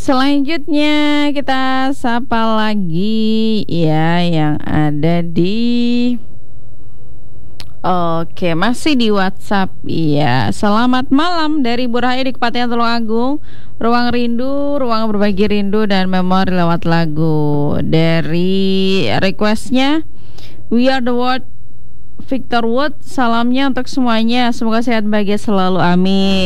Selanjutnya kita sapa lagi ya yang ada di Oke, masih di WhatsApp. Iya, selamat malam dari Burhai di Kepatihan Tulungagung. Ruang rindu, ruang berbagi rindu dan memori lewat lagu. Dari requestnya We Are The World, Victor Wood. Salamnya untuk semuanya, semoga sehat bahagia selalu, amin.